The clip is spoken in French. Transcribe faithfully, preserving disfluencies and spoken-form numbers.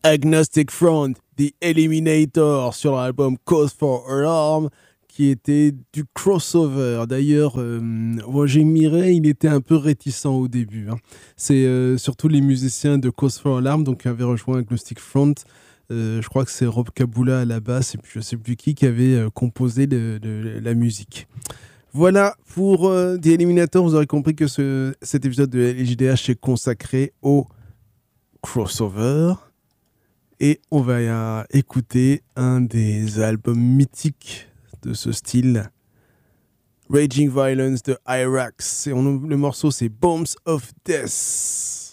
Agnostic Front, The Eliminator sur l'album Cause for Alarm, qui était du crossover. D'ailleurs, euh, Roger Miret, il était un peu réticent au début. Hein. C'est euh, surtout les musiciens de Cause for Alarm, donc qui avaient rejoint Agnostic Front. Euh, je crois que c'est Rob Kabula à la basse, et puis je ne sais plus qui qui avait euh, composé de, de, la musique. Voilà, pour euh, The Eliminator, vous aurez compris que ce, cet épisode de L J D H est consacré au crossover. Et on va euh, écouter un des albums mythiques de ce style, Raging Violence de Irax. Et on, le morceau, c'est Bombs of Death.